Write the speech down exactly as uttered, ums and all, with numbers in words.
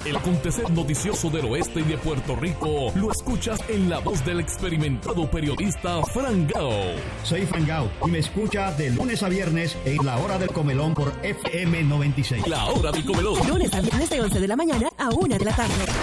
El acontecer noticioso del oeste y de Puerto Rico lo escuchas en la voz del experimentado periodista Fran Gao. Soy Fran Gao y me escucha de lunes a viernes en La Hora del Comelón por F M noventa y seis. La Hora del Comelón. Lunes a viernes de once de la mañana a una de la tarde.